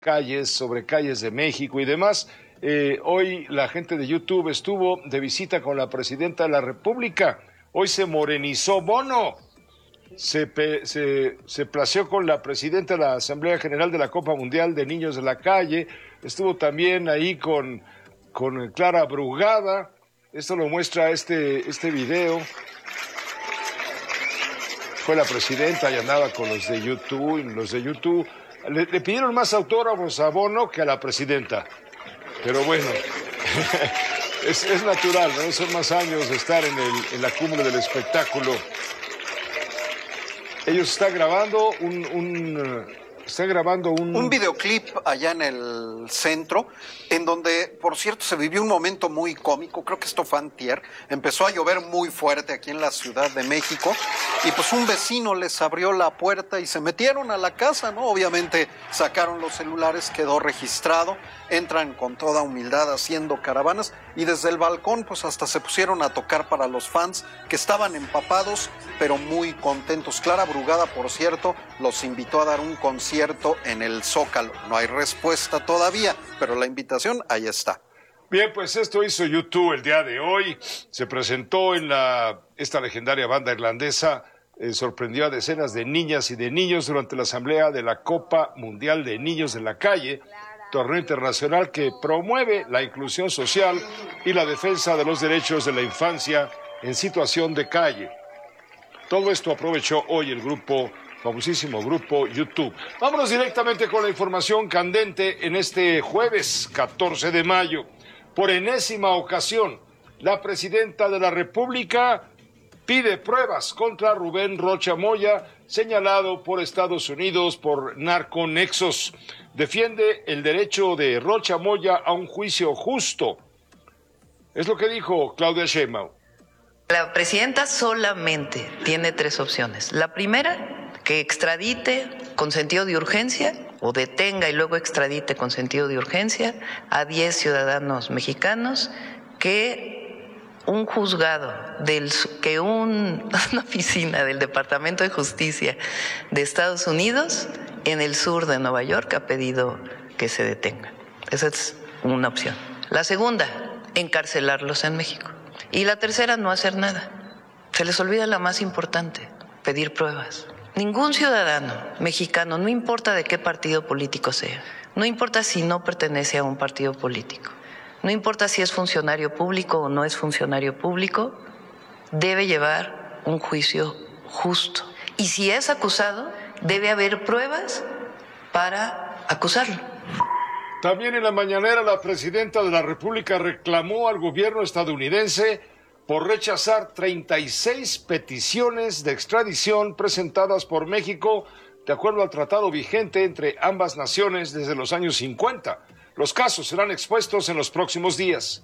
calles, sobre calles de México y demás. Hoy la gente de YouTube estuvo de visita con la presidenta de la República. Hoy se morenizó Bono. Se plació con la presidenta de la Asamblea General de la Copa Mundial de Niños de la Calle. Estuvo también ahí con Clara Brugada. Esto lo muestra este video. Fue la presidenta y andaba con los de YouTube. Y los de YouTube le pidieron más autógrafos a Bono que a la presidenta. Pero bueno, es natural, ¿no? Son más años de estar en la cúmula del espectáculo. Ellos están grabando un videoclip allá en el centro, en donde, por cierto, se vivió un momento muy cómico. Creo que esto fue antier. Empezó a llover muy fuerte aquí en la Ciudad de México y pues un vecino les abrió la puerta y se metieron a la casa, ¿no? Obviamente sacaron los celulares, quedó registrado, entran con toda humildad haciendo caravanas y desde el balcón pues hasta se pusieron a tocar para los fans que estaban empapados pero muy contentos. Clara Brugada, por cierto, los invitó a dar un concierto en el Zócalo. No hay respuesta todavía, pero la invitación ahí está. Bien, pues esto hizo YouTube el día de hoy. Se presentó en esta legendaria banda irlandesa. Sorprendió a decenas de niñas y de niños durante la asamblea de la Copa Mundial de Niños de la Calle, torneo internacional que promueve la inclusión social y la defensa de los derechos de la infancia en situación de calle. Todo esto aprovechó hoy el famosísimo grupo YouTube. Vámonos directamente con la información candente en este jueves 14 de mayo. Por enésima ocasión, la presidenta de la República pide pruebas contra Rubén Rocha Moya, señalado por Estados Unidos por narconexos. Defiende el derecho de Rocha Moya a un juicio justo. Es lo que dijo Claudia Sheinbaum. La presidenta solamente tiene 3 opciones. La primera, que extradite con sentido de urgencia o detenga y luego extradite con sentido de urgencia a 10 ciudadanos mexicanos que un juzgado, una oficina del Departamento de Justicia de Estados Unidos en el sur de Nueva York ha pedido que se detengan. Esa es una opción. La segunda, encarcelarlos en México. Y la tercera, no hacer nada. Se les olvida la más importante, pedir pruebas. Ningún ciudadano mexicano, no importa de qué partido político sea, no importa si no pertenece a un partido político, no importa si es funcionario público o no es funcionario público, debe llevar un juicio justo. Y si es acusado, debe haber pruebas para acusarlo. También en la mañanera la presidenta de la República reclamó al gobierno estadounidense por rechazar 36 peticiones de extradición presentadas por México de acuerdo al tratado vigente entre ambas naciones desde los años 50. Los casos serán expuestos en los próximos días.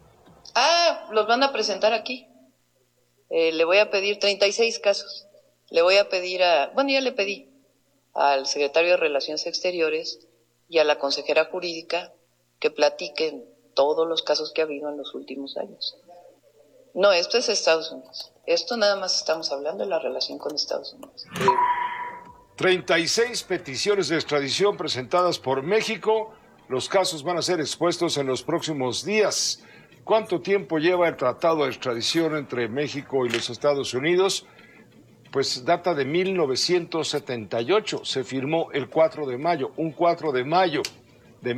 Los van a presentar aquí. Le voy a pedir 36 casos. Le voy a pedir ya le pedí al secretario de Relaciones Exteriores y a la consejera jurídica que platiquen todos los casos que ha habido en los últimos años. No, esto es Estados Unidos. Esto nada más estamos hablando de la relación con Estados Unidos. 36 peticiones de extradición presentadas por México. Los casos van a ser expuestos en los próximos días. ¿Cuánto tiempo lleva el tratado de extradición entre México y los Estados Unidos? Pues data de 1978, se firmó el 4 de mayo, un 4 de mayo de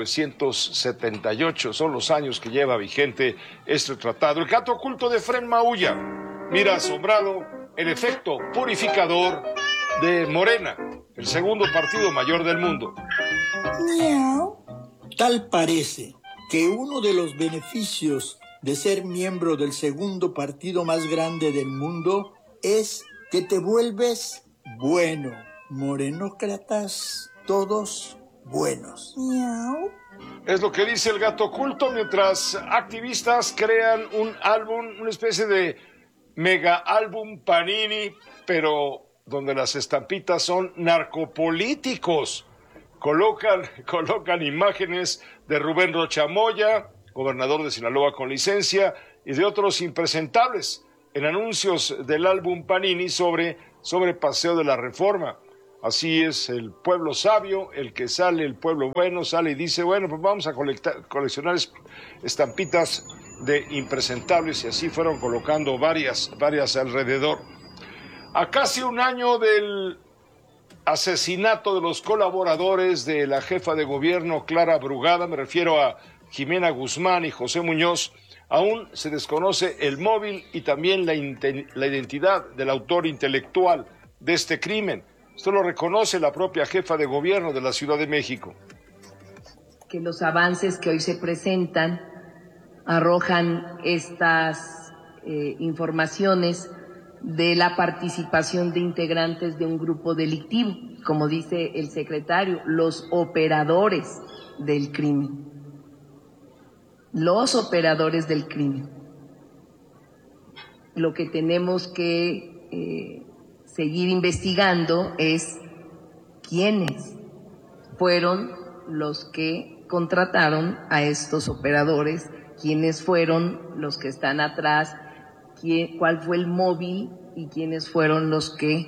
1978, son los años que lleva vigente este tratado. El gato oculto de Fren maulla, mira asombrado el efecto purificador de Morena, el segundo partido mayor del mundo. Miau. Tal parece que uno de los beneficios de ser miembro del segundo partido más grande del mundo es que te vuelves bueno. Morenócratas, todos buenos. Miau. Es lo que dice el gato oculto, mientras activistas crean un álbum, una especie de mega álbum Panini, pero donde las estampitas son narcopolíticos. Colocan imágenes de Rubén Rocha Moya, gobernador de Sinaloa con licencia, y de otros impresentables en anuncios del álbum Panini sobre Paseo de la Reforma. Así es el pueblo sabio, el que sale, el pueblo bueno, sale y dice, bueno, pues vamos a coleccionar estampitas de impresentables, y así fueron colocando varias alrededor. A casi un año del asesinato de los colaboradores de la jefa de gobierno Clara Brugada, me refiero a Jimena Guzmán y José Muñoz, aún se desconoce el móvil y también la identidad del autor intelectual de este crimen. Esto lo reconoce la propia jefa de gobierno de la Ciudad de México. Que los avances que hoy se presentan arrojan estas informaciones de la participación de integrantes de un grupo delictivo, como dice el secretario, los operadores del crimen. Los operadores del crimen. Lo que tenemos que seguir investigando es quiénes fueron los que contrataron a estos operadores, quiénes fueron los que están atrás, cuál fue el móvil y quiénes fueron los que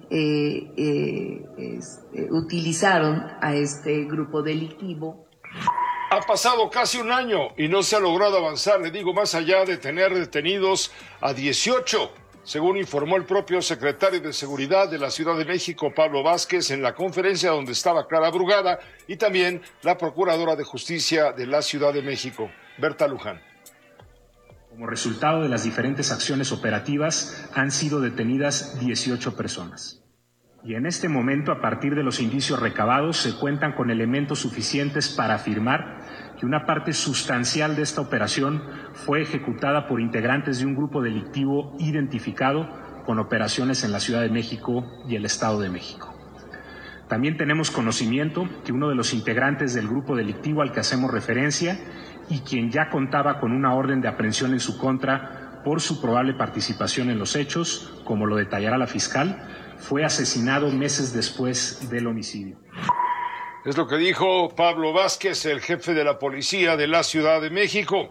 utilizaron a este grupo delictivo. Ha pasado casi un año y no se ha logrado avanzar, le digo, más allá de tener detenidos a 18, según informó el propio secretario de Seguridad de la Ciudad de México, Pablo Vázquez, en la conferencia donde estaba Clara Brugada, y también la Procuradora de Justicia de la Ciudad de México, Berta Luján. Como resultado de las diferentes acciones operativas, han sido detenidas 18 personas. Y en este momento, a partir de los indicios recabados, se cuentan con elementos suficientes para afirmar que una parte sustancial de esta operación fue ejecutada por integrantes de un grupo delictivo identificado con operaciones en la Ciudad de México y el Estado de México. También tenemos conocimiento que uno de los integrantes del grupo delictivo al que hacemos referencia y quien ya contaba con una orden de aprehensión en su contra por su probable participación en los hechos, como lo detallará la fiscal, fue asesinado meses después del homicidio. Es lo que dijo Pablo Vázquez, el jefe de la policía de la Ciudad de México.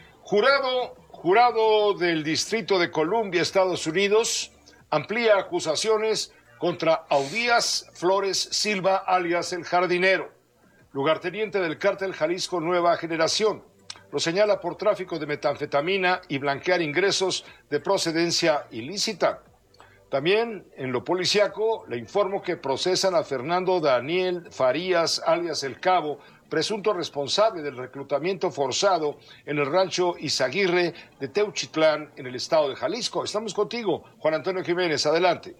Jurado del Distrito de Columbia, Estados Unidos, amplía acusaciones contra Audías Flores Silva, alias El Jardinero, lugarteniente del cártel Jalisco Nueva Generación. Lo señala por tráfico de metanfetamina y blanquear ingresos de procedencia ilícita. También en lo policiaco le informo que procesan a Fernando Daniel Farías, alias El Cabo, presunto responsable del reclutamiento forzado en el rancho Izaguirre de Teuchitlán, en el estado de Jalisco. Estamos contigo, Juan Antonio Jiménez, adelante.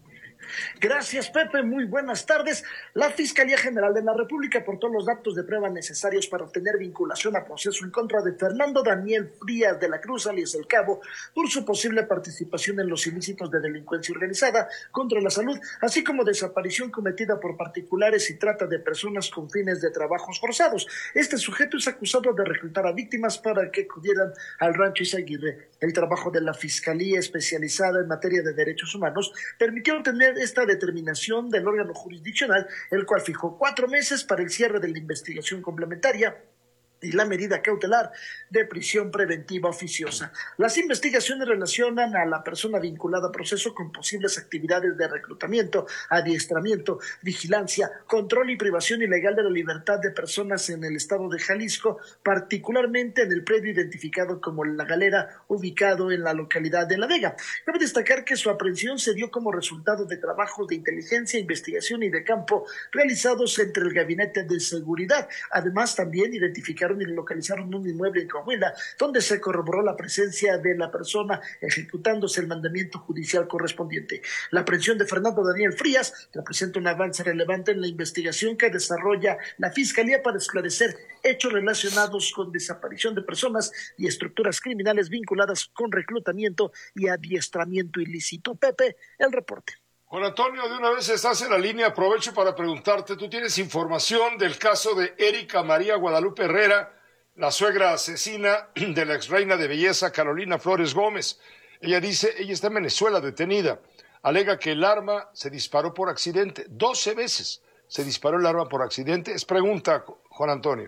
Gracias, Pepe. Muy buenas tardes. La Fiscalía General de la República aportó los datos de prueba necesarios para obtener vinculación a proceso en contra de Fernando Daniel Frías de la Cruz, alias El Cabo, por su posible participación en los ilícitos de delincuencia organizada contra la salud, así como desaparición cometida por particulares y trata de personas con fines de trabajos forzados. Este sujeto es acusado de reclutar a víctimas para que acudieran al rancho Izaguirre. El trabajo de la Fiscalía especializada en materia de derechos humanos permitió obtener esta determinación del órgano jurisdiccional, el cual fijó 4 meses para el cierre de la investigación complementaria y la medida cautelar de prisión preventiva oficiosa. Las investigaciones relacionan a la persona vinculada a proceso con posibles actividades de reclutamiento, adiestramiento, vigilancia, control y privación ilegal de la libertad de personas en el estado de Jalisco, particularmente en el predio identificado como La Galera, ubicado en la localidad de La Vega. Cabe destacar que su aprehensión se dio como resultado de trabajos de inteligencia, investigación y de campo realizados entre el Gabinete de Seguridad. Además, también identificaron y localizaron un inmueble en Coahuila, donde se corroboró la presencia de la persona ejecutándose el mandamiento judicial correspondiente. La aprehensión de Fernando Daniel Frías representa un avance relevante en la investigación que desarrolla la Fiscalía para esclarecer hechos relacionados con desaparición de personas y estructuras criminales vinculadas con reclutamiento y adiestramiento ilícito. Pepe, el reporte. Juan Antonio, de una vez estás en la línea, aprovecho para preguntarte, tú tienes información del caso de Erika María Guadalupe Herrera, la suegra asesina de la exreina de belleza Carolina Flores Gómez. Ella dice, ella está en Venezuela detenida, alega que el arma se disparó por accidente, 12 veces se disparó el arma por accidente. Es pregunta, Juan Antonio.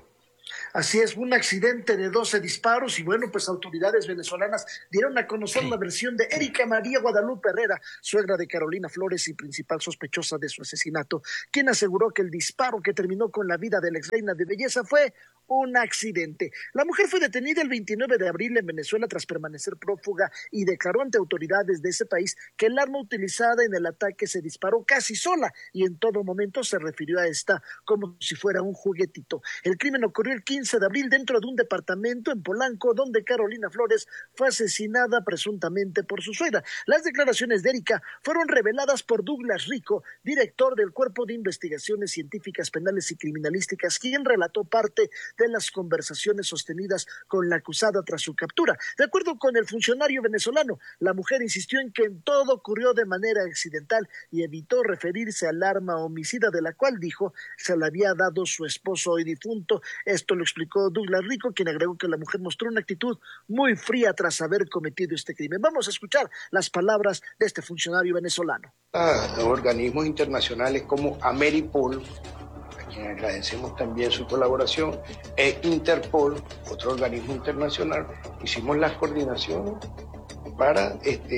Así es, un accidente de 12 disparos y bueno, pues autoridades venezolanas dieron a conocer la versión de Erika María Guadalupe Herrera, suegra de Carolina Flores y principal sospechosa de su asesinato, quien aseguró que el disparo que terminó con la vida de la exreina de belleza fue un accidente. La mujer fue detenida el 29 de abril en Venezuela tras permanecer prófuga y declaró ante autoridades de ese país que el arma utilizada en el ataque se disparó casi sola y en todo momento se refirió a esta como si fuera un juguetito. El crimen ocurrió el 15 de abril dentro de un departamento en Polanco donde Carolina Flores fue asesinada presuntamente por su suegra. Las declaraciones de Erika fueron reveladas por Douglas Rico, director del Cuerpo de Investigaciones Científicas Penales y Criminalísticas, quien relató parte de las conversaciones sostenidas con la acusada tras su captura. De acuerdo con el funcionario venezolano, la mujer insistió en que todo ocurrió de manera accidental y evitó referirse al arma homicida de la cual dijo se la había dado su esposo hoy difunto. Esto lo explicó Douglas Rico, quien agregó que la mujer mostró una actitud muy fría tras haber cometido este crimen. Vamos a escuchar las palabras de este funcionario venezolano. Organismos internacionales como Ameripol, a quien agradecemos también su colaboración, e Interpol, otro organismo internacional, hicimos las coordinaciones para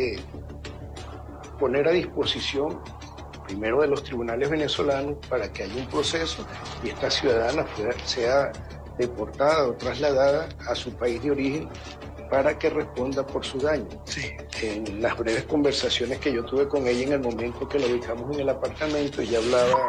poner a disposición primero de los tribunales venezolanos para que haya un proceso y esta ciudadana sea deportada o trasladada a su país de origen para que responda por su daño. Sí. En las breves conversaciones que yo tuve con ella en el momento que la ubicamos en el apartamento, ella hablaba...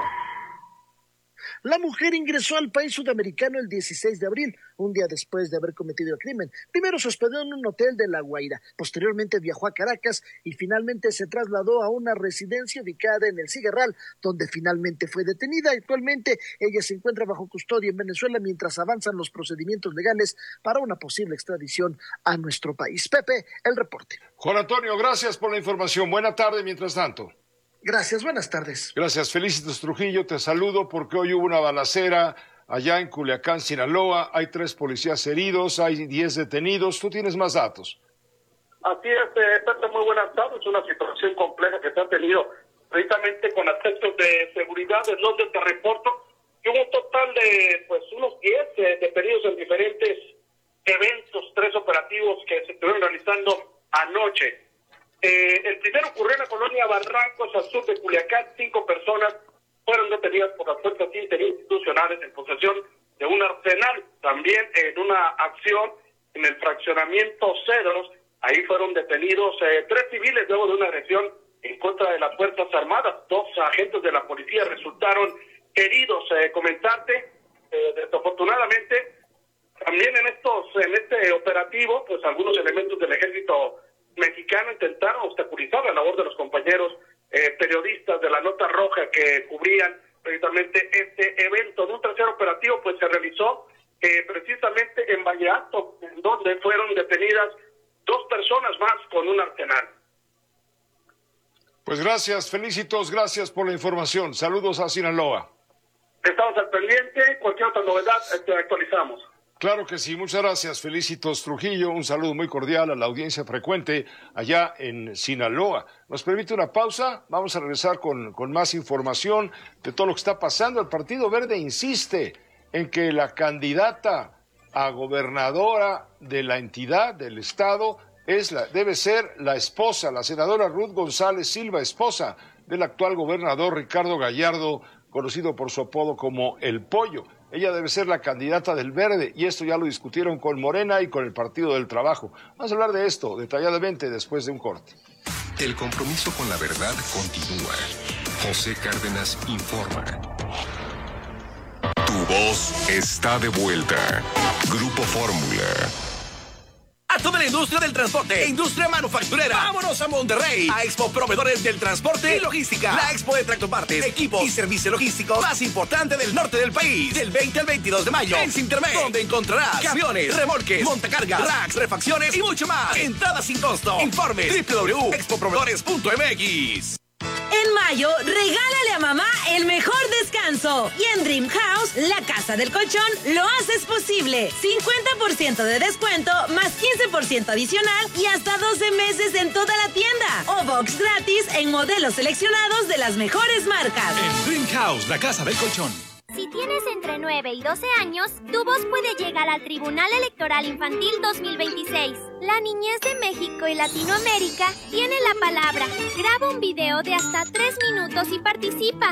La mujer ingresó al país sudamericano el 16 de abril, un día después de haber cometido el crimen. Primero se hospedó en un hotel de La Guaira, posteriormente viajó a Caracas y finalmente se trasladó a una residencia ubicada en el Siguerral, donde finalmente fue detenida. Actualmente ella se encuentra bajo custodia en Venezuela mientras avanzan los procedimientos legales para una posible extradición a nuestro país. Pepe, el reporte. Juan Antonio, gracias por la información. Buena tarde mientras tanto. Gracias, buenas tardes. Gracias, Felicitos Trujillo, te saludo porque hoy hubo una balacera allá en Culiacán, Sinaloa. Hay 3 policías heridos, hay 10 detenidos. ¿Tú tienes más datos? Así es, Pepe, muy buenas tardes. Una situación compleja que se ha tenido precisamente con aspectos de seguridad, en donde te reporto que hubo un total de unos 10 detenidos en diferentes eventos, 3 operativos que se estuvieron realizando anoche. El primero ocurrió en la colonia Barrancos, al sur de Culiacán. 5 personas fueron detenidas por las fuerzas interinstitucionales en posesión de un arsenal. También en una acción en el fraccionamiento Cedros, ahí fueron detenidos 3 civiles luego de una agresión en contra de las Fuerzas Armadas. 2 agentes de la policía resultaron heridos. Comentarte, desafortunadamente, también en este operativo, algunos elementos del ejército mexicano intentaron obstaculizar la labor de los compañeros periodistas de la Nota Roja que cubrían precisamente este evento. En un tercer operativo se realizó precisamente en Valle Alto, donde fueron detenidas 2 personas más con un arsenal. Pues gracias, Felicitos, gracias por la información. Saludos a Sinaloa. Estamos al pendiente, cualquier otra novedad actualizamos. Claro que sí, muchas gracias, Felicitos Trujillo, un saludo muy cordial a la audiencia frecuente allá en Sinaloa. ¿Nos permite una pausa? Vamos a regresar con más información de todo lo que está pasando. El Partido Verde insiste en que la candidata a gobernadora de la entidad, del estado, debe ser la esposa, la senadora Ruth González Silva, esposa del actual gobernador Ricardo Gallardo, conocido por su apodo como El Pollo. Ella debe ser la candidata del Verde, y esto ya lo discutieron con Morena y con el Partido del Trabajo. Vamos a hablar de esto detalladamente después de un corte. El compromiso con la verdad continúa. José Cárdenas informa. Tu voz está de vuelta. Grupo Fórmula. A toda la industria del transporte e industria manufacturera. ¡Vámonos a Monterrey! A Expo Proveedores del Transporte y Logística. La expo de tractopartes, equipos y servicio logístico más importante del norte del país. Del 20 al 22 de mayo en Sintermex, donde encontrarás camiones, remolques, montacargas, racks, refacciones y mucho más. Entrada sin costo. Informe www.expoproveedores.mx. En mayo, regálale a mamá el mejor descanso. Y en Dream House, la casa del colchón, lo haces posible. 50% de descuento, más 15% adicional y hasta 12 meses en toda la tienda. O box gratis en modelos seleccionados de las mejores marcas. En Dream House, la casa del colchón. Si tienes entre 9 y 12 años, tu voz puede llegar al Tribunal Electoral Infantil 2026. La niñez de México y Latinoamérica tiene la palabra. Graba un video de hasta 3 minutos y participa.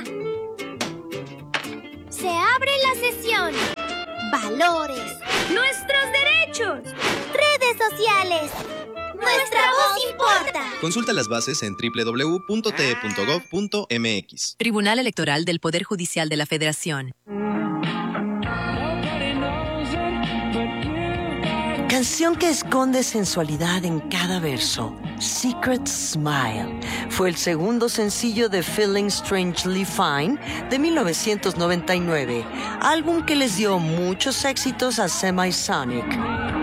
Se abre la sesión. Valores. Nuestros derechos. Redes sociales. Nuestra voz importa. Consulta las bases en www.te.gov.mx. Tribunal Electoral del Poder Judicial de la Federación. Canción que esconde sensualidad en cada verso. Secret Smile fue el segundo sencillo de Feeling Strangely Fine de 1999, álbum que les dio muchos éxitos a Semisonic.